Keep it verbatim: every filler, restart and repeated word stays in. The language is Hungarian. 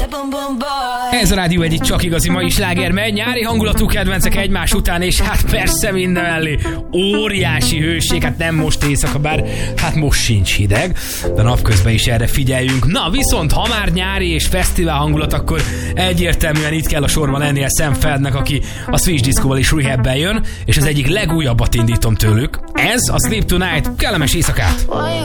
Ez a rádió egyik csak igazi mai sláger, megy nyári hangulatú kedvencek egymás után, és hát persze mindenmellé óriási hőség, hát nem most éjszaka, bár hát most sincs hideg, de napközben is erre figyeljünk. Na viszont, ha már nyári és fesztivál hangulat, akkor egyértelműen itt kell a sorban lennie Sam Feldnek, aki a Switch Disco-val és Rehab-ben jön, és az egyik legújabbat indítom tőlük. Ez a Sleep Tonight, kellemes éjszakát!